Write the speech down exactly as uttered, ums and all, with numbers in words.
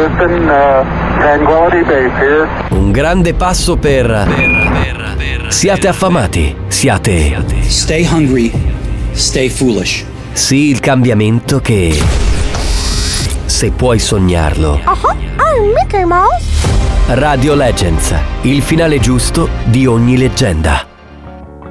Houston, uh, Tranquility Base here. Un grande passo per... per, per siate affamati, siate... Stay hungry, stay foolish. Sì, il cambiamento che... se puoi sognarlo. Uh-huh. I'm Mickey Mouse. Radio Legends, il finale giusto di ogni leggenda.